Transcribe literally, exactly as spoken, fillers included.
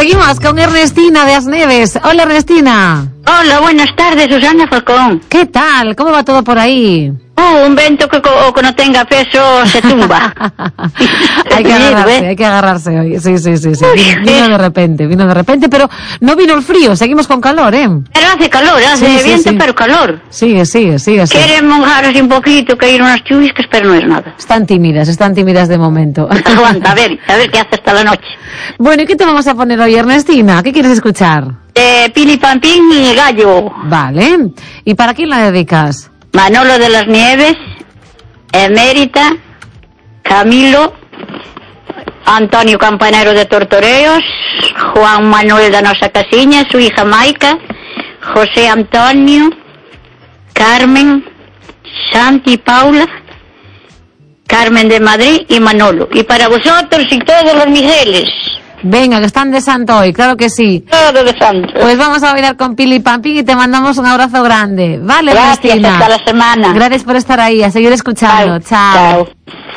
Seguimos con Ernestina de Asneves. Hola, Ernestina. Hola, buenas tardes, Susana Falcón. ¿Qué tal? ¿Cómo va todo por ahí? Oh, un vento que, co- que no tenga peso se tumba. Hay que agarrarse, ¿eh? hay que agarrarse hoy. Sí, sí, sí, sí. Uy, Vino, vino eh. de repente, vino de repente, pero no vino el frío, seguimos con calor, ¿eh? Pero hace calor, hace Sí, sí, viento, sí. pero calor. Sigue, sigue, sigue. sigue. Quieren mojar así un poquito, caer unas chubiscas, pero no es nada. Están tímidas, están tímidas de momento. Aguanta, a ver, a ver qué hace hasta la noche. Bueno, ¿y qué te vamos a poner hoy, Ernestina? ¿Qué quieres escuchar? Eh, Pili Pampín y Gallo. Vale. ¿Y para quién la dedicas? Manolo de las Nieves, Emérita, Camilo, Antonio Campanero de Tortoreos, Juan Manuel de Nosa Casiña, su hija Maica, José Antonio, Carmen, Santi Paula, Carmen de Madrid y Manolo. Y para vosotros y todos los Migueles. Venga, que están de santo hoy, claro que sí. Todo de santo. Pues vamos a bailar con Pili Pampín y te mandamos un abrazo grande. Vale, Gracias, Ernestina. hasta la semana. Gracias por estar ahí, a seguir escuchando. Chao. Chao. Chao.